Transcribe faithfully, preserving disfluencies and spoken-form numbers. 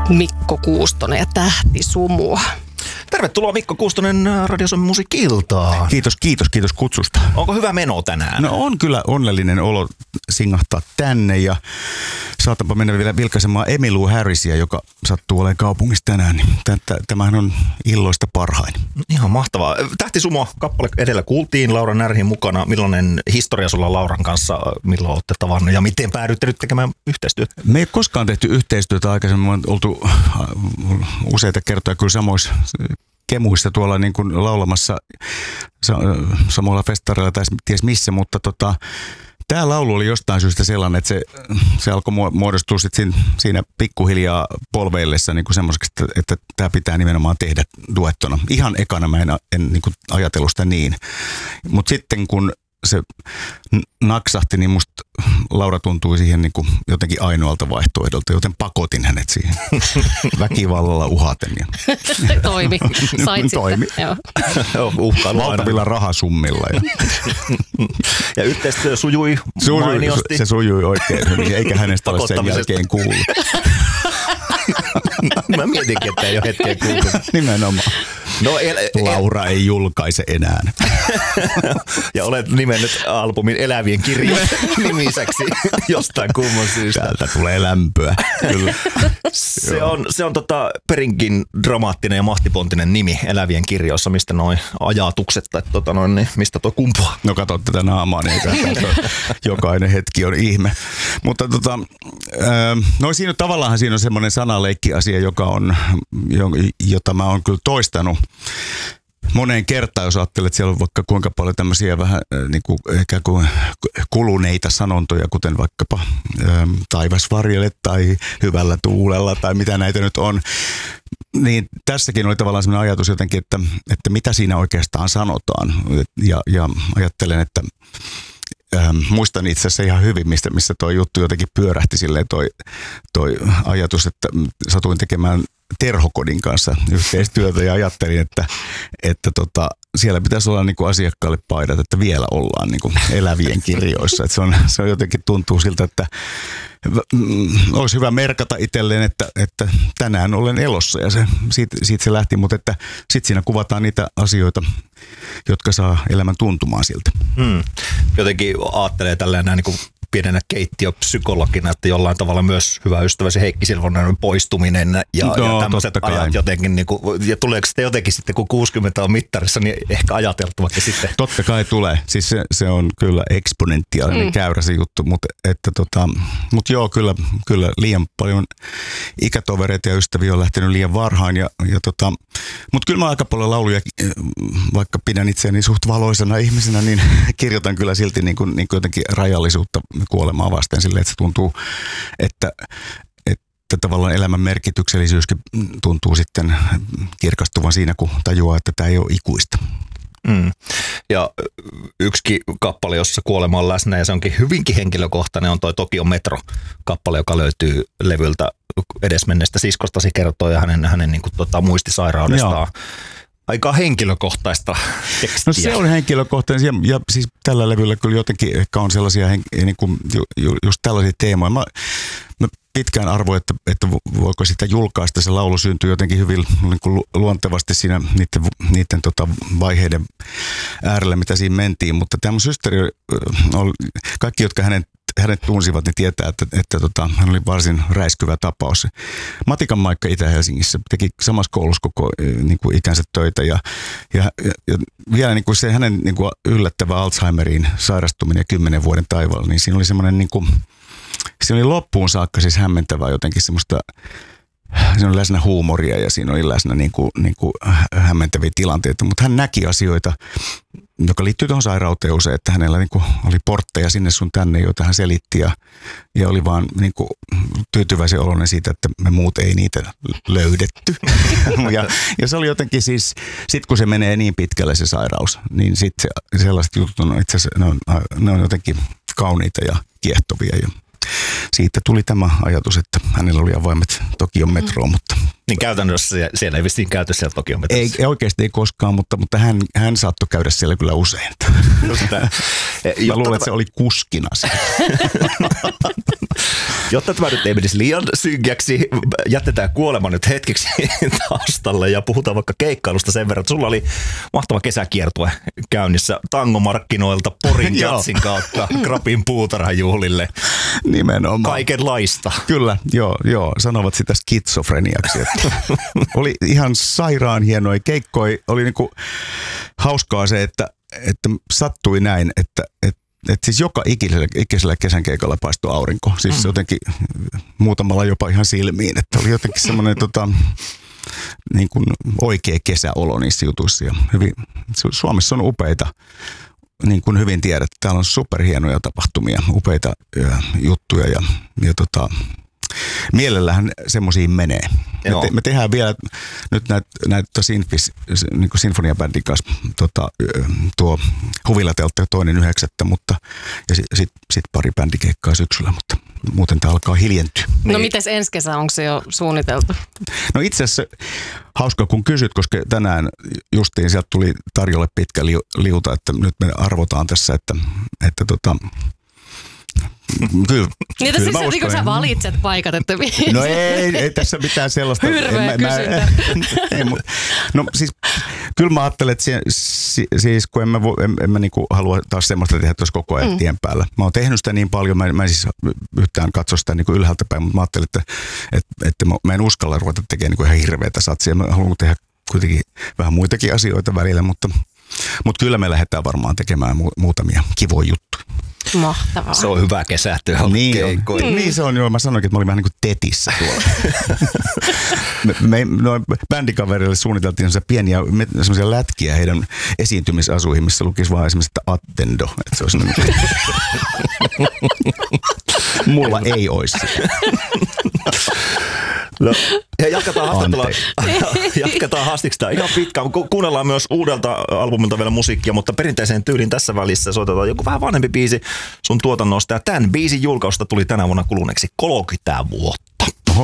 Mikko Kuustonen ja Tähti Sumua. Tervetuloa Mikko Kuustonen Radio Suomen Musiikki-iltaan. Kiitos, kiitos, kiitos kutsusta. Onko hyvä meno tänään? No on kyllä onnellinen olo singahtaa tänne ja saatanpa mennä vielä vilkaisemaan Emmylou Harrisia, joka sattuu olemaan kaupungissa tänään. Niin tämähän on illoista parhain. Ihan mahtavaa. Tähti Sumua kappale edellä kuultiin Laura Närhin mukana. Millainen historia sulla Lauran kanssa, milloin olette tavannut ja miten päädyitte nyt tekemään yhteistyötä? Me ei koskaan tehty yhteistyötä aikaisemmin. Me on oltu useita kertoja kyllä samoissa kemuissa tuolla niin kuin laulamassa samoilla festareilla tai ties missä, mutta tota, tämä laulu oli jostain syystä sellainen, että se, se alkoi muodostua sit siinä, siinä pikkuhiljaa polveillessa niin kuin semmoiseksi, että, että tämä pitää nimenomaan tehdä duettona. Ihan ekana mä en, en niin kuin ajatellut sitä niin, mutta sitten kun se naksahti, niin musta Laura tuntui siihen niin kuin jotenkin ainoalta vaihtoehdolta, joten pakotin hänet siihen väkivallalla uhaten. Ja Toimi. Sait Toimi. Sitten. Valtavilla rahasummilla. Ja, ja yhteistyö sujui, sujui mainiosti. Se sujui oikein hyvin, eikä hänestä ole sen jälkeen kuullut. Mä mietinkin, että ei ole hetkeä kuullut. Nimenomaan. No, el, el, Laura ei julkaise enää. Ja olet nimennyt albumin Elävien kirjojen nimiseksi jostain kumman syystä. Täältä tulee lämpöä. Kyllä. Se on, se on tota perinkin dramaattinen ja mahtipontinen nimi Elävien kirjoissa. Mistä noi ajatukset tai tota noin, niin mistä tuo kumpuaa? No kato tätä naamaa, niin jokainen hetki on ihme. Mutta tota, no siinä tavallaan siinä on semmoinen sanaleikki-asia, joka on, jota mä oon kyllä toistanut moneen kertaan, jos ajattelet, että siellä on vaikka kuinka paljon tämmöisiä vähän niin kuin, ikään kuin kuluneita sanontoja, kuten vaikkapa ä, taivas varjele tai hyvällä tuulella tai mitä näitä nyt on. Niin tässäkin oli tavallaan semmoinen ajatus jotenkin, että, että mitä siinä oikeastaan sanotaan. Ja, ja ajattelen, että Ähm, muistan itse asiassa ihan hyvin, mistä, missä toi juttu jotenkin pyörähti silleen toi, toi ajatus, että satuin tekemään Terhokodin kanssa yhteistyötä ja ajattelin, että, että tota, siellä pitäisi olla niinku asiakkaalle paidat, että vielä ollaan niinku Elävien kirjoissa. Et se, on, se on jotenkin tuntuu siltä, että olisi hyvä merkata itselleen, että, että tänään olen elossa ja se, siitä, siitä se lähti, mutta että sitten siinä kuvataan niitä asioita, jotka saa elämän tuntumaan siltä. Hmm. Jotenkin ajattelee tällä näin niin kuin pienenä keittiöpsykologina, että jollain tavalla myös hyvä ystäväsi Heikki Silvonen poistuminen ja, no, ja tämmöiset ajat jotenkin, niin kuin, ja tuleeko sitten jotenkin sitten, kun kuusikymmentä on mittarissa, niin ehkä ajateltuvakin sitten? Totta kai tulee. Siis se, se on kyllä eksponentiaalinen mm. käyrä se juttu, mutta, että tota, mutta joo, kyllä, kyllä liian paljon ikätovereita ja ystäviä on lähtenyt liian varhain, ja, ja tota, mutta kyllä mä aika paljon lauluja, vaikka pidän itseäni suht valoisena ihmisenä, niin kirjoitan kyllä silti niin kuin, niin kuin jotenkin rajallisuutta kuolemaa vasten silleen, että se tuntuu, että, että tavallaan elämän merkityksellisyyskin tuntuu sitten kirkastuvan siinä, kun tajuaa, että tämä ei ole ikuista. Mm. Ja yksikin kappale, jossa kuolema on läsnä ja se onkin hyvinkin henkilökohtainen, on toi Tokion Metro-kappale, joka löytyy levyltä edesmenneestä siskostasi kertoo ja hänen, hänen niin kuin, tota, muistisairaudestaan. Joo. Aika henkilökohtaista tekstiä. No se on henkilökohtainen ja, ja siis tällä levyllä kyllä jotenkin ehkä on sellaisia niin kuin, ju, ju, just tällaisia teemoja. Mä, mä pitkään arvoin, että, että voiko sitä julkaista. Se laulu syntyi jotenkin hyvin niin kuin luontevasti siinä niiden, niiden tota, vaiheiden äärellä, mitä siinä mentiin. Mutta tämä mun systeri, kaikki, jotka hänen hänet tunsivat, niin tietää, että, että, että tota, hän oli varsin räiskyvä tapaus. Matikan Maikka Itä-Helsingissä teki samassa koulussa koko niin kuin ikänsä töitä ja, ja, ja vielä niin kuin se hänen niin kuin yllättävä Alzheimeriin sairastuminen ja kymmenen vuoden taivaalla, niin siinä oli semmoinen niin kuin, siinä oli loppuun saakka siis hämmentävää jotenkin semmoista. Siinä oli läsnä huumoria ja siinä oli läsnä niin kuin, niin kuin hämmentäviä tilanteita, mutta hän näki asioita, joka liittyy tuohon sairauteen usein, että hänellä niin kuin oli portteja sinne sun tänne, joita hän selitti ja, ja oli vaan niin kuin tyytyväisen oloinen siitä, että me muut ei niitä löydetty. ja, ja se oli jotenkin siis, sit kun se menee niin pitkälle se sairaus, niin sitten se, sellaiset jutut on itse asiassa, ne on, ne on jotenkin kauniita ja kiehtovia ja siitä tuli tämä ajatus, että hänellä oli avaimet Tokion metroon, mutta Niin käytännössä siellä ei vissiin käyty siellä Tokion metrossa. Ei, oikeasti ei koskaan, mutta, mutta hän, hän saattoi käydä siellä kyllä usein. Mä luulen, että se oli kuskina siellä. Jotta tämä nyt ei menisi liian synkkäksi, jätetään kuolema nyt hetkeksi taustalle ja puhutaan vaikka keikkailusta sen verran, että sulla oli mahtava kesäkiertue käynnissä tangomarkkinoilta Porin jatsin kautta Krapin puutarhajuhlille. Nimenomaan. Kaikenlaista. Kyllä, joo, joo. Sanovat sitä skitsofreniaksi. Että oli ihan sairaan hienoja keikkoja. Oli niinku hauskaa se, että, että sattui näin, että, että että siis joka ikisellä, ikisellä kesän keikalla paistoi aurinko. Siis mm. jotenkin muutamalla jopa ihan silmiin. Että oli jotenkin semmoinen tota, niin kuin oikea kesäolo niissä jutuissa. Ja hyvin, Suomessa on upeita, niin kuin hyvin tiedät. Täällä on superhienoja tapahtumia, upeita ja, juttuja ja, ja tota, mielellähän semmoisiin menee. Me, te, me tehdään vielä nyt näitä näit Sinfis, niin kuin sinfoniabändin kanssa tota, tuo Huvilateltta toinen yhdeksättä, mutta ja sitten sit, sit pari bändikeikkaa syksyllä, mutta muuten tämä alkaa hiljentyä. No mites ensi kesä, onko se jo suunniteltu? No itse asiassa hauska kun kysyt, koska tänään justiin sieltä tuli tarjolle pitkä li, liuta, että nyt me arvotaan tässä, että, että tota, Kyllä, niin kyllä siis niin kuin sä valitset paikat, että no ei, ei tässä mitään sellaista. Hirveä kysyntä. Ei, no siis kyllä mä ajattelen, että si, siis kun en mä, en, en mä niinku halua taas semmoista tehdä tuossa koko ajan mm. tien päällä. Mä oon tehnyt sitä niin paljon, mä, mä en siis yhtään katso sitä niinku ylhäältä päin, mutta mä ajattelin, että, että, että mä, mä en uskalla ruveta tekemään niinku ihan hirveätä satsia. Mä haluan tehdä kuitenkin vähän muitakin asioita välillä, mutta, mutta kyllä me lähdetään varmaan tekemään mu, muutamia kivoja juttuja. Mahtavaa. Se on hyvä kesätyö. Niin, mm. niin se on, joo. Mä sanoinkin, että mä olin vähän niin kuin tetissä tuolla. me, me no, bändikaverille suunniteltiin semmoisia pieniä semmoisia lätkiä heidän esiintymisasuihin, missä lukisi vaan esimerkiksi, että attendo. Että se olisi niin kuin... Mulla ei olisi sitä. No, ja jatketaan haastattelua. Jatketaan haastiksia ihan pitkään. Ku- kuunnellaan myös uudelta albumilta vielä musiikkia, mutta perinteiseen tyyliin tässä välissä soitetaan joku vähän vanhempi biisi sun tuotannosta. Ja tämän biisin julkausta tuli tänä vuonna kuluneeksi kolmekymmentä vuotta.